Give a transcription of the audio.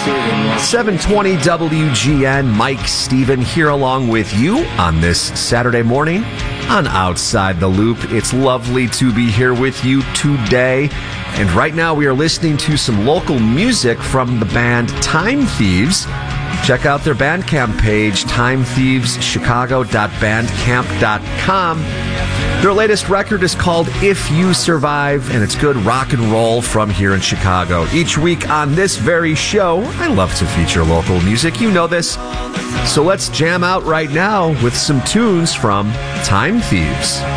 720 WGN, Mike Steven here along with you on this Saturday morning on Outside the Loop. It's lovely to be here with you today. And right now we are listening to some local music from the band Time Thieves. Check out their Bandcamp page, timethieveschicagO.bandcamp.com. Their latest record is called If You Survive, and it's good rock and roll from here in Chicago. Each week on this very show, I love to feature local music. You know this. So let's jam out right now with some tunes from Time Thieves.